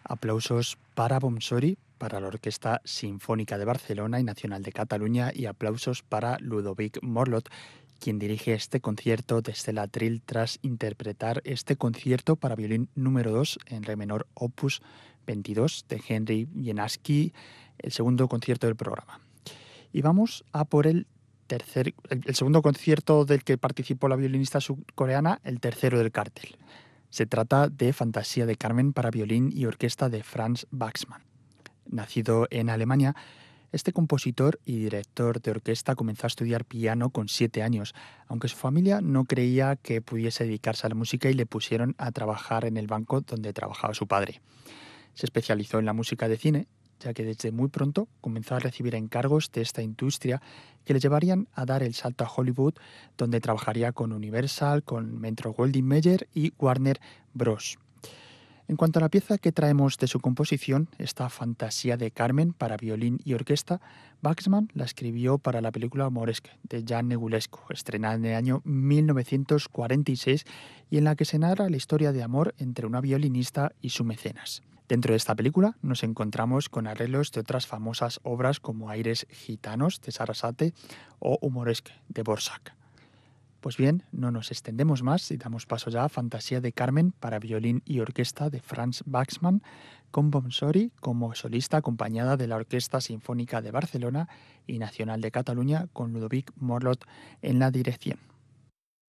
Aplausos para Bomsori, para la Orquesta Sinfónica de Barcelona y Nacional de Cataluña, y aplausos para Ludovic Morlot, quien dirige este concierto desde el atril tras interpretar este concierto para violín número 2 en re menor opus 22 de Henry Jenatsky, el segundo concierto del programa. Y vamos a por el segundo concierto del que participó la violinista surcoreana, el tercero del cartel. Se trata de Fantasía de Carmen para violín y orquesta de Franz Waxman. Nacido en Alemania, este compositor y director de orquesta comenzó a estudiar piano con 7 años, aunque su familia no creía que pudiese dedicarse a la música y le pusieron a trabajar en el banco donde trabajaba su padre. Se especializó en la música de cine, ya que desde muy pronto comenzó a recibir encargos de esta industria que le llevarían a dar el salto a Hollywood, donde trabajaría con Universal, con Metro-Goldwyn-Mayer y Warner Bros. En cuanto a la pieza que traemos de su composición, esta Fantasía de Carmen para violín y orquesta, Waxman la escribió para la película Moresque de Jan Negulescu, estrenada en el año 1946 y en la que se narra la historia de amor entre una violinista y su mecenas. Dentro de esta película nos encontramos con arreglos de otras famosas obras como Aires gitanos de Sarasate o Humoresque de Borsak. Pues bien, no nos extendemos más y damos paso ya a Fantasía de Carmen para violín y orquesta de Franz Waxman, con Bomsori como solista acompañada de la Orquesta Sinfónica de Barcelona y Nacional de Cataluña con Ludovic Morlot en la dirección.